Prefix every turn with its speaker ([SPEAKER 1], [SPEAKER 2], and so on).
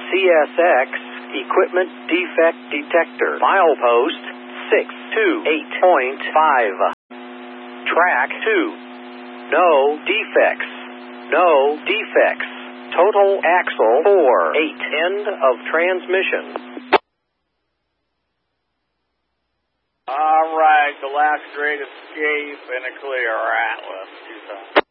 [SPEAKER 1] CSX Equipment Defect Detector. Milepost 628.5. Track 2. No defects. No defects. Total axle 4-8. End of transmission.
[SPEAKER 2] All right, the last great escape in a clear Atlas 2000.